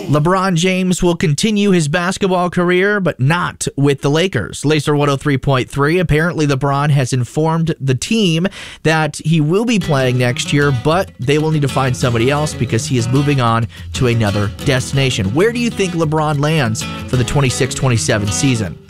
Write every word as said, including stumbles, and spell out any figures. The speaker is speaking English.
LeBron James will continue his basketball career, but not with the Lakers. Laser one oh three point three. Apparently, LeBron has informed the team that he will be playing next year, but they will need to find somebody else because he is moving on to another destination. Where do you think LeBron lands for the twenty-six twenty-seven season?